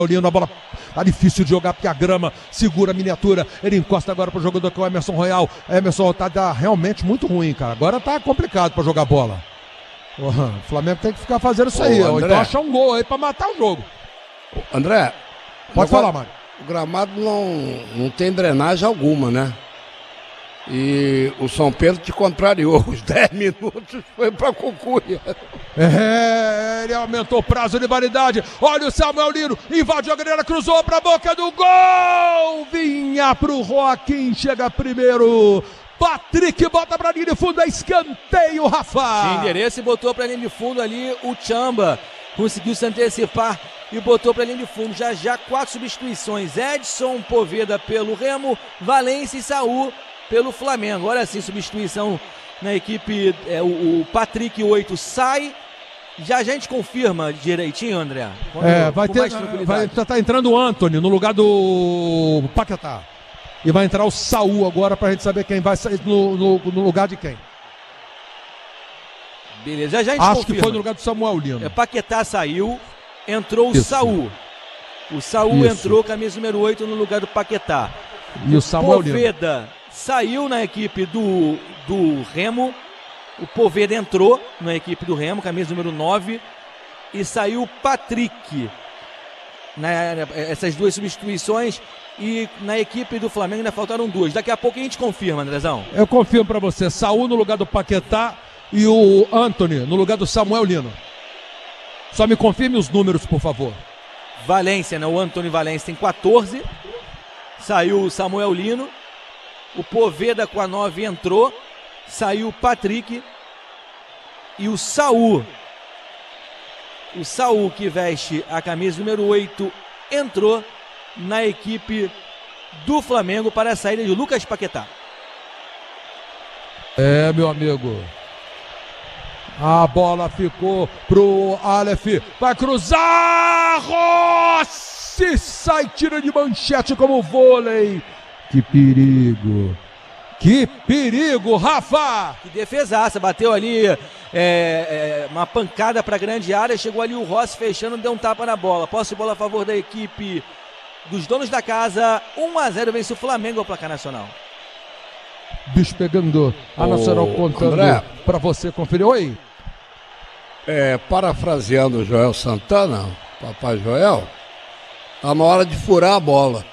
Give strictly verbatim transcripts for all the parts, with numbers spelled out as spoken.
Olhando a bola, tá difícil de jogar porque a grama segura a miniatura. Ele encosta agora pro jogador que é o Emerson Royal. Emerson tá, tá realmente muito ruim, cara. Agora tá complicado pra jogar bola. O Flamengo tem que ficar fazendo isso aí. Ou então achar um gol aí pra matar o jogo. André, pode falar, Mário. O gramado não, não tem drenagem alguma, né? E o São Pedro te contrariou. Os dez minutos foi pra cucuia. É, ele aumentou o prazo de validade. Olha o Samuel Lino, invadiu a grana, cruzou pra boca do gol. Vinha pro Joaquim, chega primeiro. Patrick bota pra linha de fundo, é escanteio, Rafa. Tinha endereço e botou pra linha de fundo ali o Chamba. Conseguiu se antecipar e botou pra linha de fundo. Já já quatro substituições. Edson, Poveda pelo Remo, Valência e Saul pelo Flamengo. Olha assim, substituição na equipe, é, o, o Patrick oito sai. Já a gente confirma direitinho, André? Quando, é, vai ter, vai, tá, tá entrando o Antony no lugar do Paquetá. E vai entrar o Saul agora pra gente saber quem vai sair no, no, no lugar de quem. Beleza, já, já a gente Acho confirma. que foi no lugar do Samuel Lino. É, Paquetá saiu, entrou o Isso. Saul. O Saul Isso. entrou, camisa número oito, no lugar do Paquetá. E o Samuel Lino. Poveda saiu na equipe do, do Remo. O Poveda entrou na equipe do Remo, camisa número nove. E saiu o Patrick. Na, essas duas substituições. E na equipe do Flamengo ainda faltaram duas. Daqui a pouco a gente confirma, Andrezão. Eu confirmo pra você. Saul no lugar do Paquetá e o Antony no lugar do Samuel Lino. Só me confirme os números, por favor. Valência, né? O Antony Valência tem quatorze. Saiu o Samuel Lino. O Poveda com a nove entrou. Saiu o Patrick. E o Saul. O Saul, que veste a camisa número oito, entrou na equipe do Flamengo para a saída de Lucas Paquetá. É, meu amigo. A bola ficou pro Aleph. Vai cruzar! Rossi sai, tira de manchete como vôlei. Que perigo. Que perigo, Rafa! Que defesaça, bateu ali é, é, uma pancada para a grande área, chegou ali o Rossi fechando, deu um tapa na bola. Posse de bola a favor da equipe dos donos da casa. um a zero vence o Flamengo ao placar nacional. Bicho pegando, a Nacional contando para você conferir. Oi? É, parafraseando o Joel Santana, papai Joel, tá na hora de furar a bola.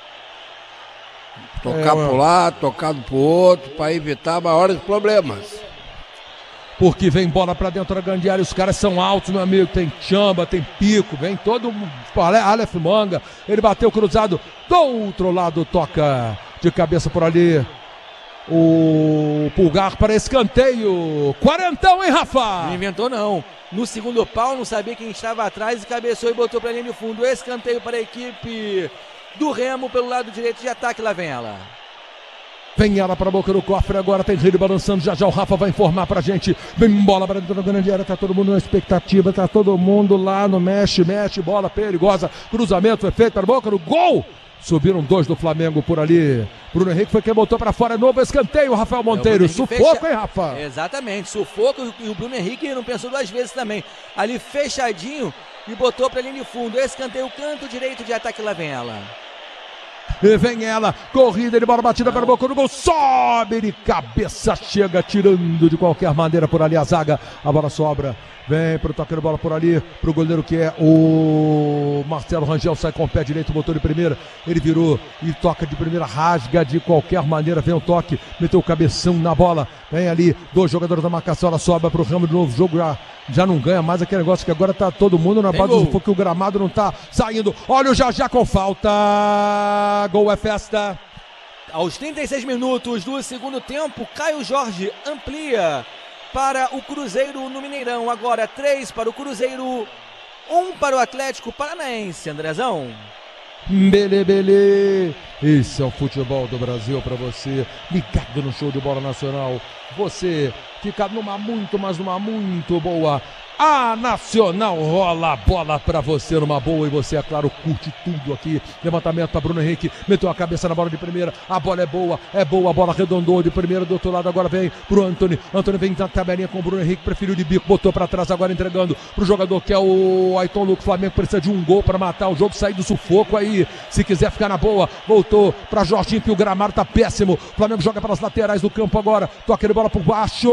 Tocar é, para um lado, tocar para o outro, para evitar maiores problemas. Porque vem bola para dentro da grande área, os caras são altos, meu amigo. Tem Chamba, tem Pico, vem todo mundo. Aleph Manga, ele bateu cruzado do outro lado, toca de cabeça por ali. O Pulgar para escanteio. Quarentão, hein, Rafa? Não inventou, não. No segundo pau, não sabia quem estava atrás e cabeceou e botou para a linha de fundo. Escanteio para a equipe do Remo pelo lado direito de ataque. Lá vem ela. Vem ela para a boca do cofre, agora tem Rede balançando, já já o Rafa vai informar pra gente. Vem bola para dentro da grande área, tá todo mundo na expectativa, tá todo mundo lá no mexe, mexe, bola perigosa, cruzamento foi feito para a boca do gol. Subiram dois do Flamengo por ali. Bruno Henrique foi quem botou para fora, novo escanteio, Rafael Monteiro. É, sufoco, fecha... hein, Rafa? Exatamente, sufoco, e o Bruno Henrique não pensou duas vezes também. Ali fechadinho e botou para linha de fundo. Escanteio, canto direito de ataque, lá vem ela. E vem ela, corrida de bola batida para a boca do gol, sobe de cabeça, chega tirando de qualquer maneira por ali a zaga, a bola sobra, vem pro toque de bola por ali, pro goleiro que é o Marcelo Rangel, sai com o pé direito, botou de primeira, ele virou e toca de primeira, rasga de qualquer maneira, vem o toque, meteu o cabeção na bola, vem ali, dois jogadores da marcação, ela sobra pro Ramo de novo, jogo já, já não ganha mais aquele negócio que agora tá todo mundo na base do sufoco, que o gramado não tá saindo, olha o Jajá com falta. Gol é festa. Aos trinta e seis minutos do segundo tempo, Caio Jorge amplia para o Cruzeiro no Mineirão. Agora três para o Cruzeiro, um para o Atlético Paranaense, Andrezão. Bele, bele. Esse é o futebol do Brasil para você, ligado no show de bola nacional. Você fica numa muito, mas numa muito boa A Nacional rola a bola pra você numa boa e você, é claro, curte tudo aqui. Levantamento pra Bruno Henrique, meteu a cabeça na bola de primeira, a bola é boa, é boa, a bola arredondou de primeira do outro lado, agora vem pro Antony. Antony vem na tabelinha com o Bruno Henrique, preferiu de bico, botou pra trás, agora entregando pro jogador que é o Ayrton Lucas. Flamengo precisa de um gol pra matar o jogo, sair do sufoco aí, se quiser ficar na boa. Voltou pra Jorginho, que o gramado tá péssimo. Flamengo joga pelas laterais do campo agora, toca de bola por baixo,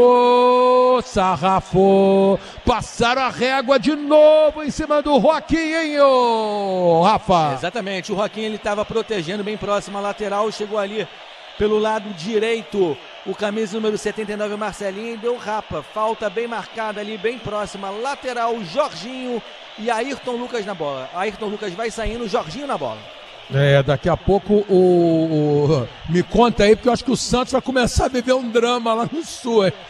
sarrafou, passaram a régua de novo em cima do Joaquim, Rafa. Exatamente, o Joaquim ele estava protegendo bem próximo à lateral, chegou ali pelo lado direito, o camisa número setenta e nove, Marcelinho, e deu rapa, falta bem marcada ali, bem próxima, lateral, Jorginho e Ayrton Lucas na bola. Ayrton Lucas vai saindo, Jorginho na bola. É, daqui a pouco o, o... me conta aí, porque eu acho que o Santos vai começar a viver um drama lá no Sul, hein?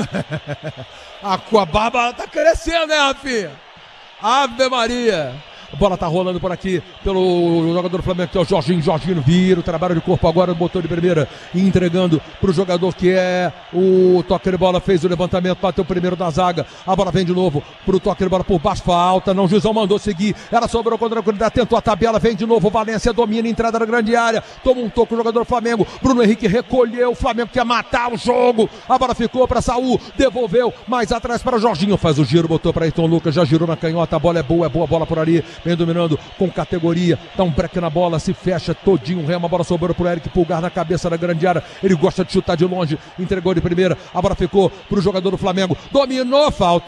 A, a barba tá crescendo, né, Rafinha? Ave Maria. A bola tá rolando por aqui pelo jogador do Flamengo, que é o Jorginho. Jorginho vira o trabalho de corpo agora, botou de primeira, entregando pro jogador que é o toque de bola, fez o levantamento, bateu primeiro da zaga. A bola vem de novo pro toque de bola por baixo, falta, não, o Juizão mandou seguir, ela sobrou contra a qualidade, tentou a tabela, vem de novo, Valência domina, entrada na grande área, toma um toque o jogador do Flamengo, Bruno Henrique recolheu, o Flamengo quer matar o jogo, a bola ficou pra Saul, devolveu, mais atrás para Jorginho, faz o giro, botou pra Ayrton Lucas, já girou na canhota, a bola é boa, é boa, a bola por ali, vem dominando com categoria, dá um break na bola, se fecha todinho, rema, a bola sobrou pro Eric Pulgar na cabeça da grande área, ele gosta de chutar de longe, entregou de primeira, a bola ficou pro jogador do Flamengo, dominou, falta,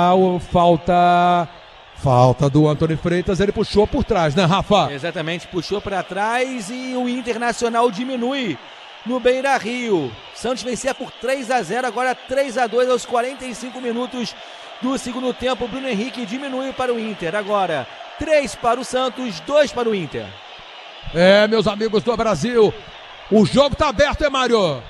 falta, falta do Antony Freitas, ele puxou por trás, né, Rafa? Exatamente, puxou para trás e o Internacional diminui no Beira-Rio. Santos vencia por três a zero, agora três a dois aos quarenta e cinco minutos do segundo tempo. Bruno Henrique diminui para o Inter, agora três para o Santos, dois para o Inter. É, meus amigos do Brasil, o jogo tá aberto, hein, Mário?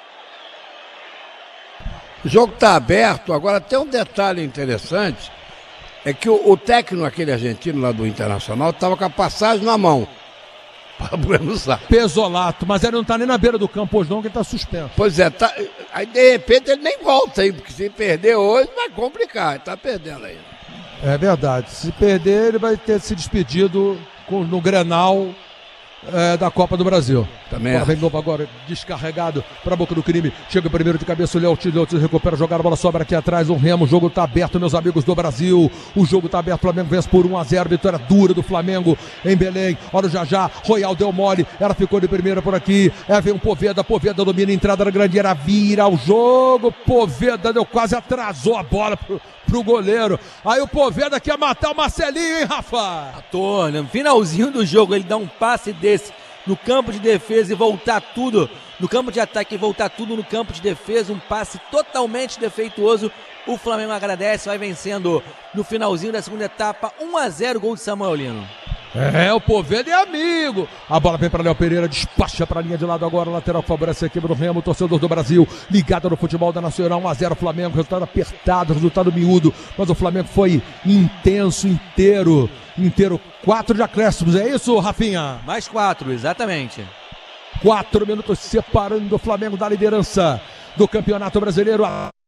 O jogo tá aberto, agora tem um detalhe interessante, é que o, o técnico, aquele argentino lá do Internacional, estava com a passagem na mão para Buenos Aires. Pesolato, mas ele não tá nem na beira do campo hoje não, que ele tá suspenso. Pois é, tá, aí de repente ele nem volta aí, porque se perder hoje vai complicar, ele tá perdendo aí. É verdade, se perder ele vai ter se despedido com, no Grenal é, da Copa do Brasil. Também bola vem novo agora, descarregado para a boca do crime, chega primeiro de cabeça o Léo Tilo, recupera a jogada, a bola sobra aqui atrás, o Remo, o jogo tá aberto, meus amigos do Brasil, o jogo tá aberto, o Flamengo vence por um a zero, vitória dura do Flamengo em Belém, olha o Jajá, Royal deu mole, ela ficou de primeira por aqui, é, vem um Poveda, Poveda domina a entrada da grande área, vira o jogo, Poveda deu quase, atrasou a bola pro, pro goleiro, aí o Poveda quer matar o Marcelinho, hein, Rafa? Tô, no finalzinho do jogo ele dá um passe desse no campo de defesa e voltar tudo no campo de ataque e voltar tudo no campo de defesa, um passe totalmente defeituoso. O Flamengo agradece, vai vencendo no finalzinho da segunda etapa, um a zero, gol de Samuel Lino. É, o Poveda é amigo. A bola vem para Léo Pereira, despacha para a linha de lado agora, lateral favorece a equipe do Remo, torcedor do Brasil, ligado no futebol da Nacional, um a zero Flamengo, resultado apertado, resultado miúdo, mas o Flamengo foi intenso, inteiro, inteiro, quatro de acréscimos, é isso, Rafinha? Mais quatro, exatamente. Quatro minutos separando o Flamengo da liderança do Campeonato Brasileiro,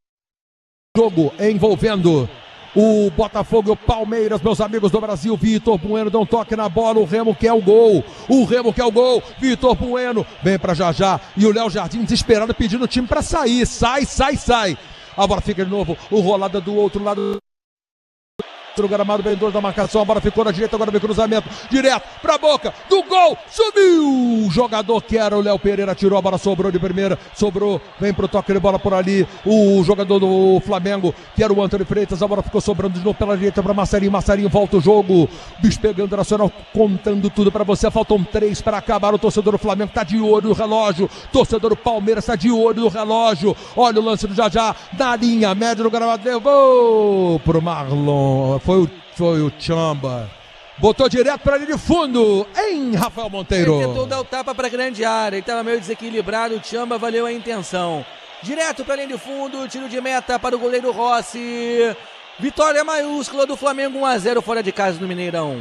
jogo envolvendo o Botafogo e o Palmeiras, meus amigos do Brasil. Vitor Bueno dá um toque na bola, o Remo quer o gol, o Remo quer o gol, Vitor Bueno vem pra Jajá e o Léo Jardim desesperado pedindo o time pra sair, sai, sai, sai. A bola fica de novo, o rolada do outro lado do gramado, vem dois da marcação, a bola ficou na direita, agora vem cruzamento, direto pra boca do gol, subiu, o jogador que era o Léo Pereira, tirou, a bola sobrou de primeira, sobrou, vem pro toque de bola por ali, o jogador do Flamengo, que era o Antony Freitas, a bola ficou sobrando de novo pela direita pra Marcelinho, Marcelinho volta o jogo, bicho pegando o Nacional, contando tudo pra você, faltam três para acabar, o torcedor do Flamengo tá de olho no relógio, torcedor do Palmeiras tá de olho no relógio, olha o lance do Jajá, na linha média do gramado, levou pro Marlon, foi o, foi o Chamba, botou direto para linha de fundo, hein, Rafael Monteiro? Ele tentou dar o tapa para a grande área, ele estava meio desequilibrado, o Chamba valeu a intenção. Direto para linha de fundo, tiro de meta para o goleiro Rossi. Vitória maiúscula do Flamengo, um a zero fora de casa no Mineirão.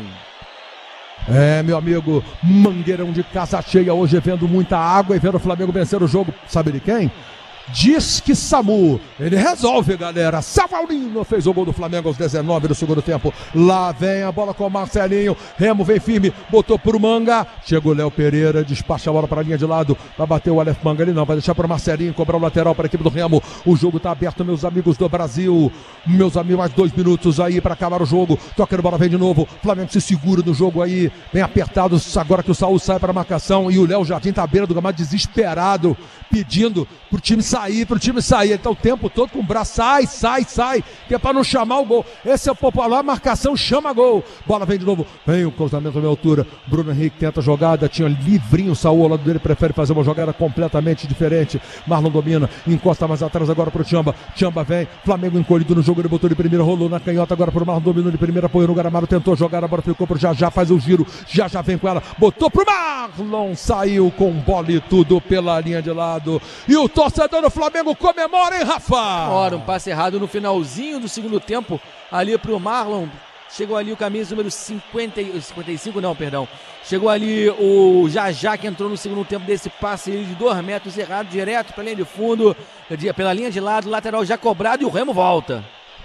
É, meu amigo, Mangueirão de casa cheia hoje, vendo muita água e vendo o Flamengo vencer o jogo, sabe de quem? Diz que Samu, ele resolve, galera. Samuelino fez o gol do Flamengo aos dezenove do segundo tempo. Lá vem a bola com o Marcelinho. Remo vem firme, botou pro Manga. Chegou o Léo Pereira, despacha a bola para a linha de lado. Vai bater o Aleph Manga ali, não. Vai deixar para o Marcelinho cobrar o lateral para a equipe do Remo. O jogo tá aberto, meus amigos do Brasil. Meus amigos, mais dois minutos aí para acabar o jogo. Toca de bola, vem de novo. Flamengo se segura no jogo aí. Bem apertado. Agora que o Saul sai para a marcação. E o Léo Jardim tá à beira do gramado, desesperado, pedindo pro time sair, pro time sair. Ele tá o tempo todo com o braço, sai, sai, sai, que é pra não chamar o gol. Esse é o popular, marcação chama gol. Bola vem de novo, vem o cruzamento na minha altura. Bruno Henrique tenta a jogada, tinha livrinho, o Saul ao lado dele, prefere fazer uma jogada completamente diferente. Marlon domina, encosta mais atrás agora pro Tchamba. Tchamba vem, Flamengo encolhido no jogo, ele botou de primeira, rolou na canhota agora pro Marlon, dominou de primeira, apoiou no Garamaro, tentou jogar, a bola ficou pro Jajá, faz o giro, Jajá vem com ela, botou pro Marlon, saiu com bola e tudo pela linha de lado. E o torcedor do Flamengo comemora, hein, Rafa? Ora, um passe errado no finalzinho do segundo tempo, ali pro Marlon. Chegou ali o camisa número cinquenta, cinquenta e cinco, não, perdão. Chegou ali o Jajá, que entrou no segundo tempo desse passe de dois metros errado, direto pela linha de fundo, pela linha de lado, lateral já cobrado e o Remo volta.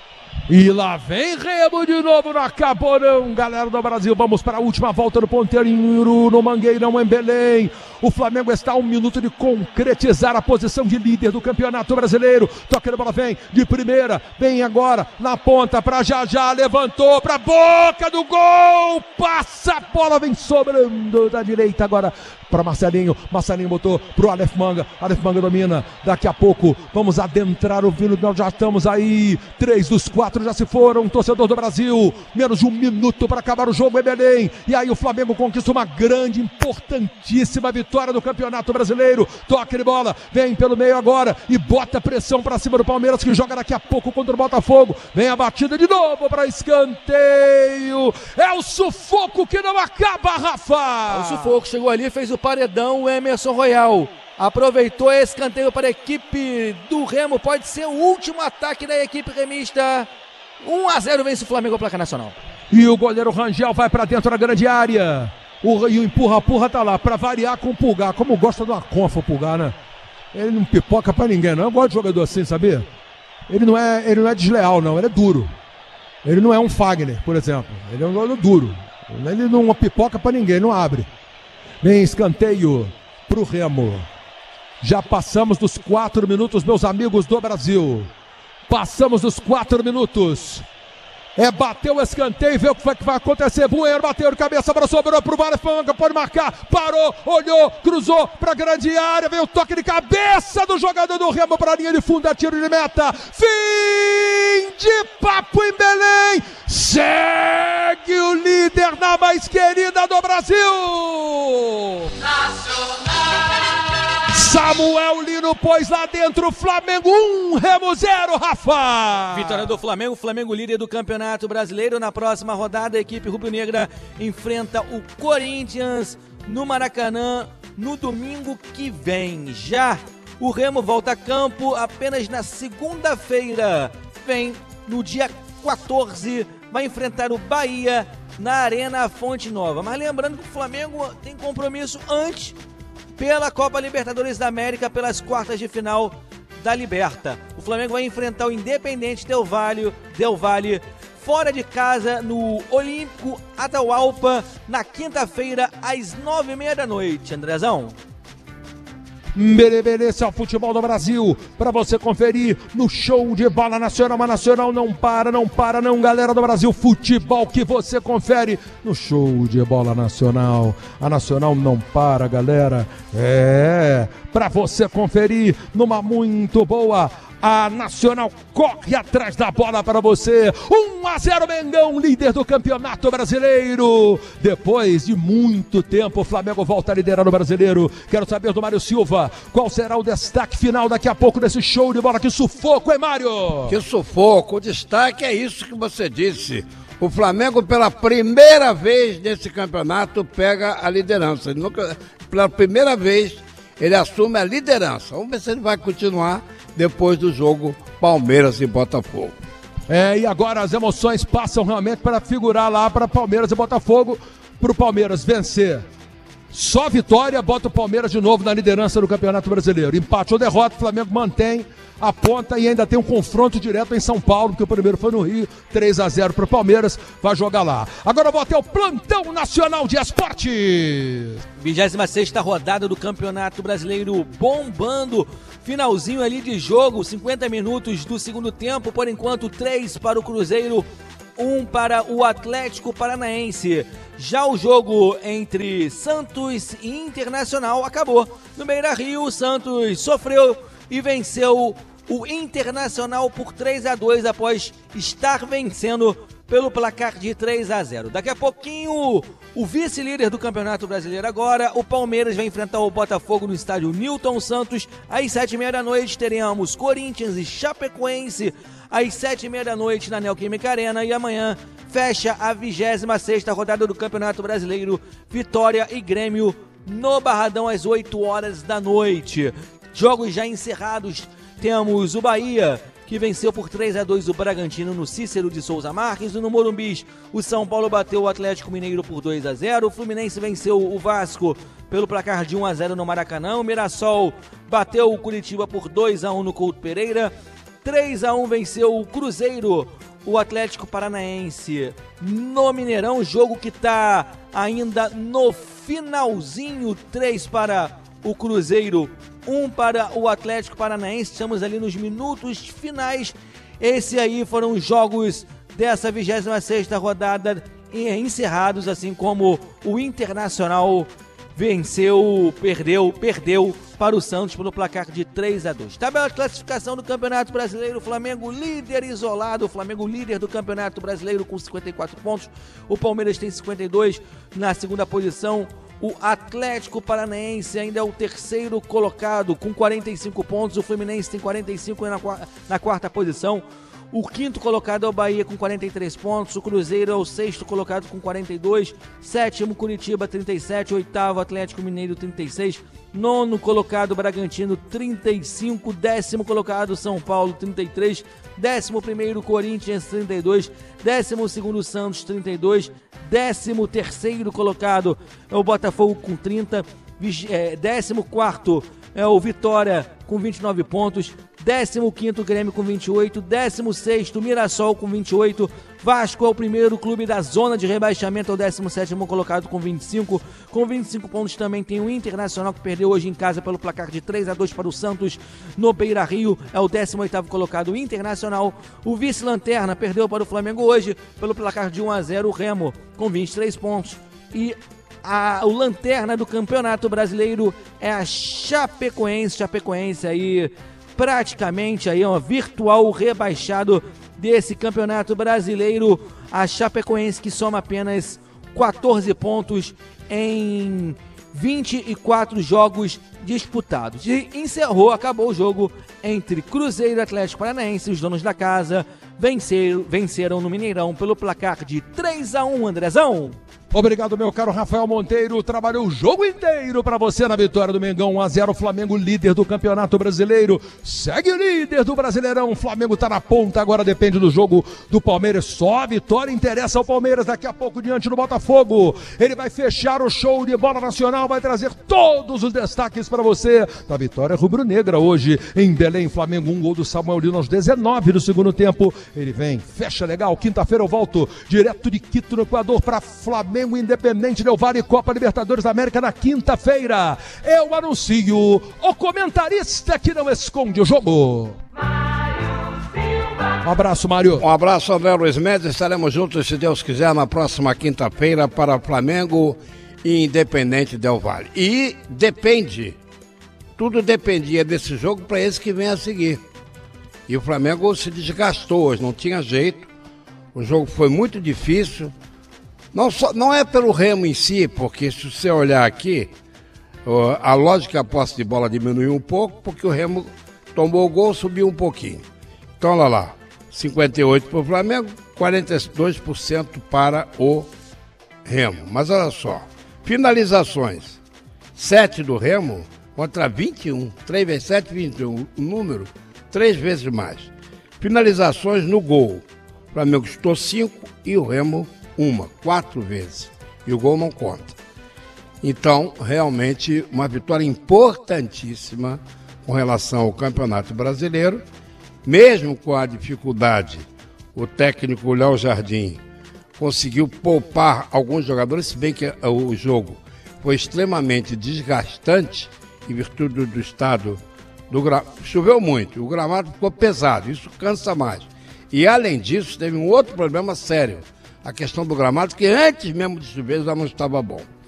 E lá vem Remo de novo, não acabou não, galera do Brasil. Vamos para a última volta no Ponteirinho, no Mangueirão, em Belém. O Flamengo está a um minuto de concretizar a posição de líder do Campeonato Brasileiro. Toca de bola, vem de primeira, vem agora na ponta para Jajá, levantou para a boca do gol, passa a bola, vem sobrando da direita agora para Marcelinho. Marcelinho botou pro Aleph Manga, Aleph Manga domina. Daqui a pouco vamos adentrar o vino, nós já estamos aí, três dos quatro já se foram, torcedor do Brasil, menos de um minuto para acabar o jogo em Belém, e aí o Flamengo conquista uma grande, importantíssima vitória do Campeonato Brasileiro. Toque de bola, vem pelo meio agora e bota pressão para cima do Palmeiras, que joga daqui a pouco contra o Botafogo. Vem a batida de novo para escanteio, é o sufoco que não acaba, Rafa! É o sufoco, chegou ali, fez o paredão, o Emerson Royal aproveitou esse escanteio para a equipe do Remo, pode ser o último ataque da equipe remista. um a zero vence o Flamengo, a placa nacional. E o goleiro Rangel vai para dentro da grande área. O, e o empurra-purra tá lá, para variar com o Pulgar. Como gosta de uma confa o Pulgar, né? Ele não pipoca para ninguém, não. Eu gosto de jogador assim, sabia? Ele não é, ele não é desleal, não. Ele é duro. Ele não é um Fagner, por exemplo. Ele é um jogador duro. Ele não pipoca para ninguém, não abre. Vem escanteio pro Remo. Já passamos dos quatro minutos, meus amigos do Brasil. Passamos dos quatro minutos. É bater o escanteio e ver o que vai, que vai acontecer. Bueno bateu de cabeça, para sobrou pro Aleph Manga, pode marcar, parou, olhou, cruzou pra grande área, veio o toque de cabeça do jogador do Remo pra linha de fundo, é tiro de meta. Fim de papo em Belém. Segue o líder na mais querida do Brasil. Nacional. Samuel Lino pôs lá dentro, Flamengo um, Remo zero, Rafa! Vitória do Flamengo, Flamengo líder do Campeonato Brasileiro. Na próxima rodada, a equipe rubro-negra enfrenta o Corinthians no Maracanã no domingo que vem. Já o Remo volta a campo apenas na segunda-feira. Vem no dia quatorze, vai enfrentar o Bahia na Arena Fonte Nova. Mas lembrando que o Flamengo tem compromisso antes pela Copa Libertadores da América, pelas quartas de final da Liberta. O Flamengo vai enfrentar o Independente Del Valle, Del Valle fora de casa no Olímpico Atahualpa na quinta-feira às nove e meia da noite. Andrezão? Beleza, esse é o futebol do Brasil, para você conferir no show de bola nacional. Mas nacional não para, não para não, galera do Brasil. Futebol que você confere no show de bola nacional. A nacional não para, galera. É, para você conferir numa muito boa. A Nacional corre atrás da bola para você. um a zero Mengão, líder do Campeonato Brasileiro. Depois de muito tempo, o Flamengo volta a liderar o Brasileiro. Quero saber do Mário Silva, qual será o destaque final daqui a pouco desse show de bola? Que sufoco, hein, Mário? Que sufoco. O destaque é isso que você disse. O Flamengo, pela primeira vez nesse campeonato, pega a liderança. Ele nunca, pela primeira vez, ele assume a liderança. Vamos ver se ele vai continuar depois do jogo Palmeiras e Botafogo. É, e agora as emoções passam realmente para figurar lá para Palmeiras e Botafogo, para o Palmeiras vencer Só vitória bota o Palmeiras de novo na liderança do Campeonato Brasileiro. Empate ou derrota, o Flamengo mantém a ponta e ainda tem um confronto direto em São Paulo, porque o primeiro foi no Rio, três a zero para o Palmeiras, vai jogar lá. Agora eu vou até o Plantão Nacional de Esporte. vigésima sexta rodada do Campeonato Brasileiro bombando, finalzinho ali de jogo, cinquenta minutos do segundo tempo, por enquanto três para o Cruzeiro, um para o Atlético Paranaense. Já o jogo entre Santos e Internacional acabou. No Beira-Rio, o Santos sofreu e venceu o Internacional por três a dois após estar vencendo pelo placar de três a zero. Daqui a pouquinho, o vice-líder do Campeonato Brasileiro agora, o Palmeiras, vai enfrentar o Botafogo no estádio Newton Santos. Às sete e meia da noite teremos Corinthians e Chapecoense. Às sete e meia da noite na Neoquímica Arena. E amanhã fecha a vigésima sexta rodada do Campeonato Brasileiro, Vitória e Grêmio no Barradão às oito horas da noite. Jogos já encerrados, temos o Bahia, que venceu por três a dois o Bragantino no Cícero de Souza Marques. E no Morumbi, o São Paulo bateu o Atlético Mineiro por dois a zero. O Fluminense venceu o Vasco pelo placar de um a zero no Maracanã. O Mirassol bateu o Curitiba por dois a um no Couto Pereira. três a um venceu o Cruzeiro, o Atlético Paranaense no Mineirão. Jogo que está ainda no finalzinho, três para o Cruzeiro, um para o Atlético Paranaense. Estamos ali nos minutos finais. Esse aí foram os jogos dessa vigésima sexta rodada encerrados, assim como o Internacional venceu, perdeu, perdeu para o Santos pelo placar de três a dois. Tabela de classificação do Campeonato Brasileiro, Flamengo líder isolado, o Flamengo líder do Campeonato Brasileiro com cinquenta e quatro pontos, o Palmeiras tem cinquenta e dois na segunda posição, o Atlético Paranaense ainda é o terceiro colocado com quarenta e cinco pontos, o Fluminense tem quarenta e cinco na, na quarta posição, o quinto colocado é o Bahia com quarenta e três pontos, o Cruzeiro é o sexto colocado com quarenta e dois, sétimo Curitiba trinta e sete, oitavo Atlético Mineiro trinta e seis, nono colocado Bragantino trinta e cinco, décimo colocado São Paulo trinta e três, décimo primeiro Corinthians trinta e dois, décimo segundo Santos trinta e dois, décimo terceiro colocado é o Botafogo com trinta, décimo quarto é o Vitória com vinte e nove pontos, décimo quinto Grêmio com vinte e oito, décimo sexto Mirassol com vinte e oito, Vasco é o primeiro clube da zona de rebaixamento, é o décimo sétimo colocado com vinte e cinco, com vinte e cinco pontos também tem o Internacional, que perdeu hoje em casa pelo placar de três a dois para o Santos no Beira-Rio, é o décimo oitavo colocado o Internacional. O vice-lanterna perdeu para o Flamengo hoje pelo placar de um a zero, o Remo com vinte e três pontos, e A, o lanterna do Campeonato Brasileiro é a Chapecoense, Chapecoense aí praticamente aí, ó, virtual rebaixado desse Campeonato Brasileiro. A Chapecoense que soma apenas quatorze pontos em vinte e quatro jogos disputados. E encerrou, acabou o jogo entre Cruzeiro e Atlético Paranaense. Os donos da casa venceram, venceram no Mineirão pelo placar de três a um, Andrezão. Obrigado, meu caro Rafael Monteiro. Trabalhou o jogo inteiro para você na vitória do Mengão. um a zero, Flamengo líder do Campeonato Brasileiro. Segue líder do Brasileirão. O Flamengo tá na ponta, agora depende do jogo do Palmeiras. Só a vitória interessa ao Palmeiras daqui a pouco diante do Botafogo. Ele vai fechar o show de bola nacional, vai trazer todos os destaques para você da vitória rubro-negra hoje em Belém. Flamengo, um gol do Samuel Lino aos dezenove do segundo tempo. Ele vem, fecha legal. Quinta-feira eu volto direto de Quito, no Equador, para Flamengo Independente Del Valle, Copa Libertadores da América na quinta-feira. Eu anuncio o comentarista que não esconde o jogo. Um abraço, Mário. Um abraço, André Luiz Mendes. Estaremos juntos, se Deus quiser, na próxima quinta-feira para Flamengo e Independente Del Valle. E depende, tudo dependia desse jogo para esse que vem a seguir. E o Flamengo se desgastou hoje, não tinha jeito. O jogo foi muito difícil. Não, só, não é pelo Remo em si, porque se você olhar aqui, a lógica a posse de bola diminuiu um pouco, porque o Remo tomou o gol, subiu um pouquinho. Então, olha lá, cinquenta e oito por cento para o Flamengo, quarenta e dois por cento para o Remo. Mas olha só, finalizações, sete do Remo contra vinte e um, três vezes sete, vinte e um, o número, três vezes mais. Finalizações no gol, o Flamengo chutou cinco e o Remo uma, quatro vezes. E o gol não conta. Então, realmente, uma vitória importantíssima com relação ao Campeonato Brasileiro, mesmo com a dificuldade, o técnico Léo Jardim conseguiu poupar alguns jogadores, se bem que o jogo foi extremamente desgastante, em virtude do estado do gramado. Choveu muito, o gramado ficou pesado, isso cansa mais. E além disso, teve um outro problema sério, a questão do gramado, que antes mesmo de chover já não estava bom.